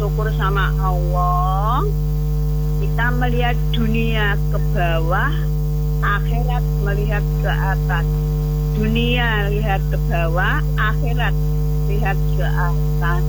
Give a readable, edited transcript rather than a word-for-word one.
bersyukur sama Allah, kita melihat dunia ke bawah, akhirat melihat ke atas. Dunia lihat ke bawah, akhirat lihat ke atas.